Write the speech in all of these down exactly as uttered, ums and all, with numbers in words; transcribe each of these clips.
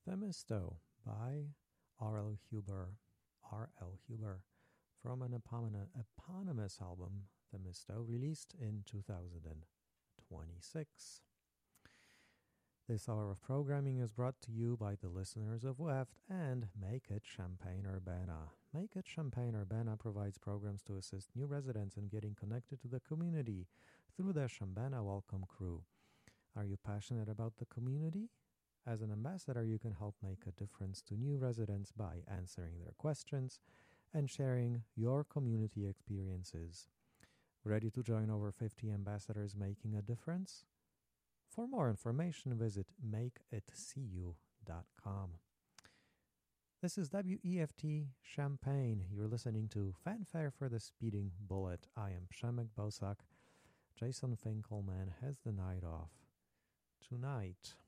Themisto by R L. Huber, R L. Huber, from an epon- eponymous album, Themisto, released in two thousand twenty-six. This hour of programming is brought to you by the listeners of W E F T and Make It Champaign-Urbana. Make It Champaign-Urbana provides programs to assist new residents in getting connected to the community through the Chambana Welcome Crew. Are you passionate about the community? As an ambassador, you can help make a difference to new residents by answering their questions and sharing your community experiences. Ready to join over fifty ambassadors making a difference? For more information, visit make it c u dot com. This is W E F T Champaign. You're listening to Fanfare for the Speeding Bullet. I am Przemek Bosak. Jason Finkelman has the night off tonight.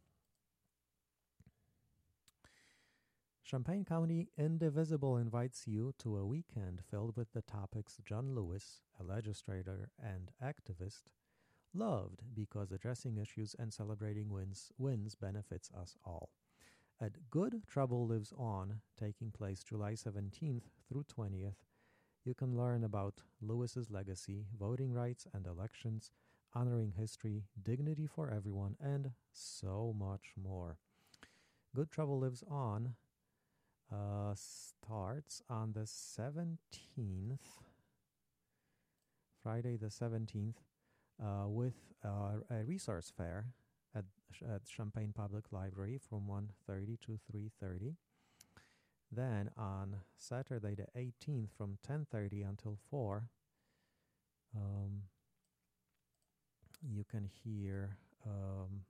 Champaign County Indivisible invites you to a weekend filled with the topics John Lewis, a legislator and activist, loved because addressing issues and celebrating wins wins benefits us all. At Good Trouble Lives On, taking place July seventeenth through twentieth, you can learn about Lewis's legacy, voting rights and elections, honoring history, dignity for everyone, and so much more. Good Trouble Lives On uh, starts on the seventeenth, Friday the seventeenth, Uh, with uh, a resource fair at, at Champaign Public Library from one thirty to three thirty. Then on Saturday the eighteenth from ten thirty until four, um, you can hear um,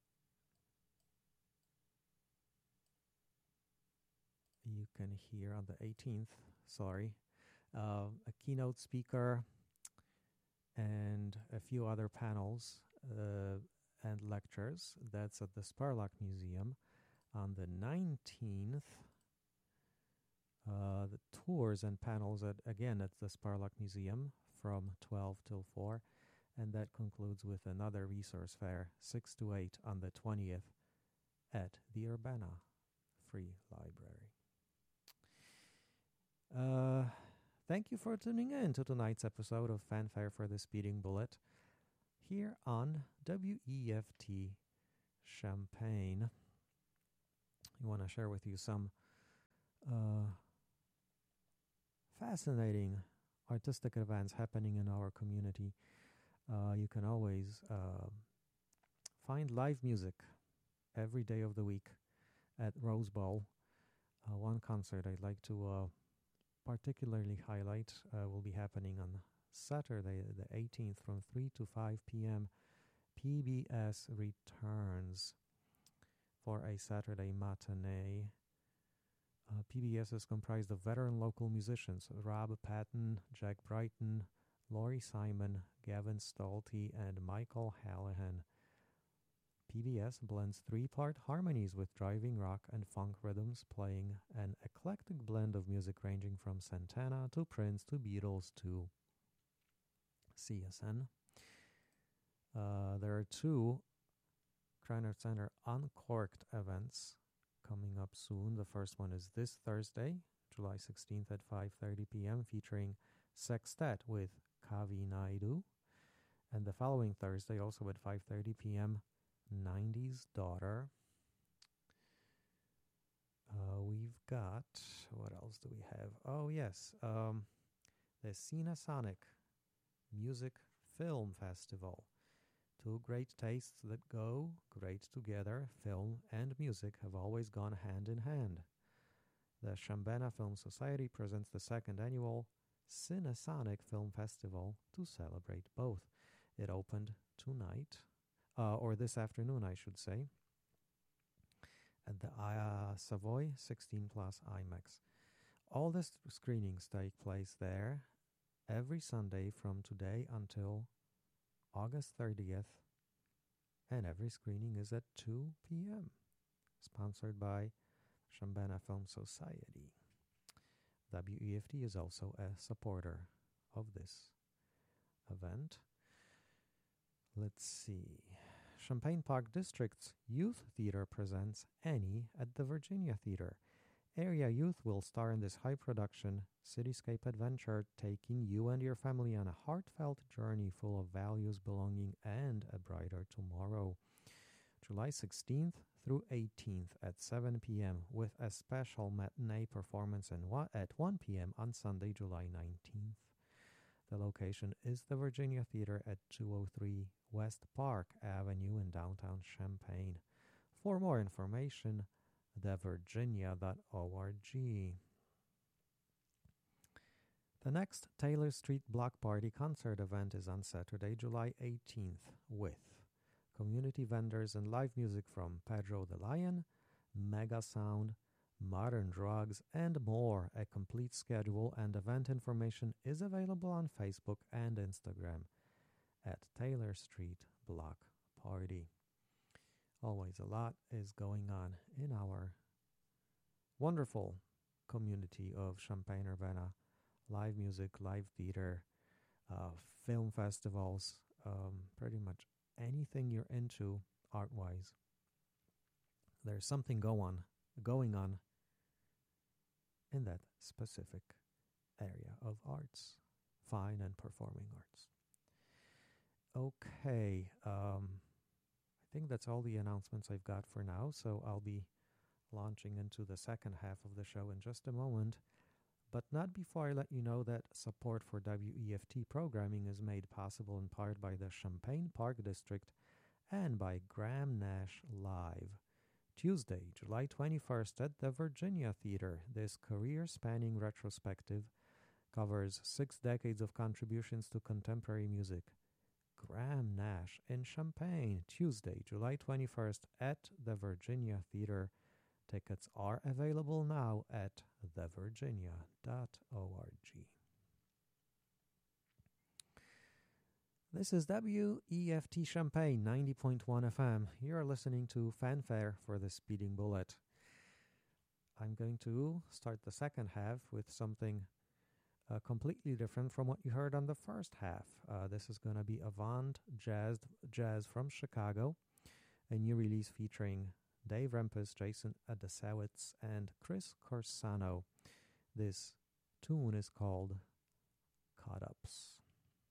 you can hear on the eighteenth, sorry, uh, a keynote speaker and a few other panels uh, and lectures. That's at the Spurlock Museum. On the nineteenth, uh, the tours and panels, at again at the Spurlock Museum from twelve till four. And that concludes with another resource fair, six to eight on the twentieth at the Urbana Free Library. Uh... Thank you for tuning in to tonight's episode of Fanfare for the Speeding Bullet here on W E F T Champaign. I want to share with you some uh, fascinating artistic events happening in our community. Uh, you can always uh, find live music every day of the week at Rose Bowl. Uh, one concert I'd like to uh, particularly highlight uh, will be happening on Saturday the eighteenth from three to five p.m. P B S returns for a Saturday matinee. Uh, P B S is comprised of veteran local musicians Rob Patton, Jack Brighton, Laurie Simon, Gavin Stolte, and Michael Hallahan. P B S blends three-part harmonies with driving rock and funk rhythms, playing an eclectic blend of music ranging from Santana to Prince to Beatles to C S N. Uh, there are two Kreinert Center Uncorked events coming up soon. The first one is this Thursday, July sixteenth at five thirty p.m., featuring Sextet with Kavi Naidu. And the following Thursday, also at five thirty p.m., nineties Daughter. Uh, we've got, what else do we have? Oh, yes, um, the Cinesonic Music Film Festival. Two great tastes that go great together. Film and music have always gone hand in hand. The Chambana Film Society presents the second annual Cinesonic Film Festival to celebrate both. It opened tonight, Uh, or this afternoon, I should say, at the uh, Savoy sixteen plus IMAX. All the screenings take place there every Sunday from today until August thirtieth, and every screening is at two p.m., sponsored by Chambana Film Society. W E F T is also a supporter of this event. Let's see. Champaign Park District's Youth Theatre presents Annie at the Virginia Theatre. Area youth will star in this high-production cityscape adventure, taking you and your family on a heartfelt journey full of values, belonging, and a brighter tomorrow. July sixteenth through eighteenth at seven p.m. with a special matinee performance and wa- at one p.m. on Sunday, July nineteenth. The location is the Virginia Theatre at two oh three West Park Avenue in downtown Champaign. For more information, the virginia dot org. The next Taylor Street Block Party concert event is on Saturday, July eighteenth, with community vendors and live music from Pedro the Lion, Mega Sound, Modern Drugs, and more. A complete schedule and event information is available on Facebook and Instagram at Taylor Street Block Party. Always a lot is going on in our wonderful community of Champaign-Urbana. Live music, live theater, uh, film festivals, um, pretty much anything you're into art-wise. There's something go on, going on in that specific area of arts, fine and performing arts. Okay, um, I think that's all the announcements I've got for now, so I'll be launching into the second half of the show in just a moment, but not before I let you know that support for W E F T programming is made possible in part by the Champaign Park District and by Graham Nash Live. Tuesday, July twenty-first at the Virginia Theatre, this career-spanning retrospective covers six decades of contributions to contemporary music. Graham Nash in Champaign, Tuesday, July twenty-first at the Virginia Theatre. Tickets are available now at the virginia dot org. This is W E F T Champaign ninety point one F M. You're listening to Fanfare for the Speeding Bullet. I'm going to start the second half with something uh, completely different from what you heard on the first half. Uh, this is going to be Avant Jazz, Jazz from Chicago, a new release featuring Dave Rempis, Jason Adasowitz, and Chris Corsano. This tune is called Caught Ups.